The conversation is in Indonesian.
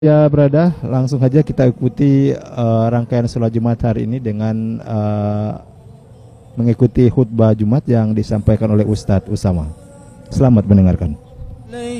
Ya, berada, langsung saja kita ikuti rangkaian sholat Jumat hari ini dengan mengikuti khutbah Jumat yang disampaikan oleh Ustadz Usama. Selamat mendengarkan.